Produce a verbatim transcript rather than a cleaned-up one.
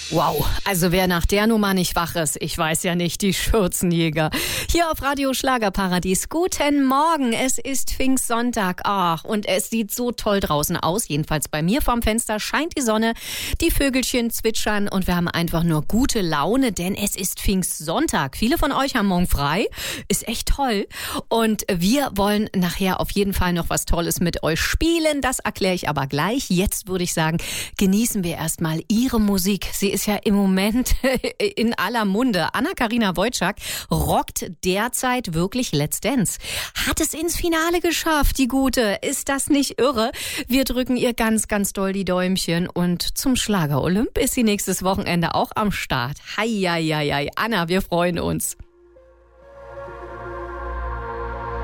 Wow, also wer nach der Nummer nicht wach ist, ich weiß ja nicht, die Schürzenjäger. Hier auf Radio Schlagerparadies. Guten Morgen, es ist Pfingstsonntag. Ach, und es sieht so toll draußen aus. Jedenfalls bei mir vorm Fenster scheint die Sonne, die Vögelchen zwitschern und wir haben einfach nur gute Laune, denn es ist Pfingstsonntag. Viele von euch haben morgen frei, ist echt toll. Und wir wollen nachher auf jeden Fall noch was Tolles mit euch spielen. Das erkläre ich aber gleich. Jetzt würde ich sagen, genießen wir erstmal ihre Musik. Sie ist ja im Moment in aller Munde. Anna-Karina Wojcik rockt derzeit wirklich Let's Dance. Hat es ins Finale geschafft, die Gute. Ist das nicht irre? Wir drücken ihr ganz, ganz doll die Däumchen. Und zum Schlager Olymp ist sie nächstes Wochenende auch am Start. Hei, hei, hei, hei. Anna, wir freuen uns.